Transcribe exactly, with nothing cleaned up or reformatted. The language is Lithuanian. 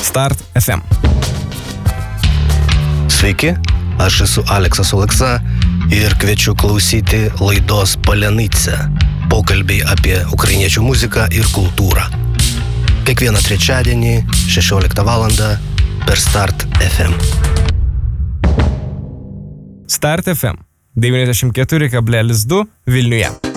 Start F M. Sveiki, aš esu Aleksas Oleksa ir kviečiu klausyti laidos Palenica. Pokalbiai apie ukrainiečių muziką ir kultūrą. Kiekvieną trečiadienį šešioliktą valandą per Start F M. Start F M devyniasdešimt keturi kablelis du Vilniuje.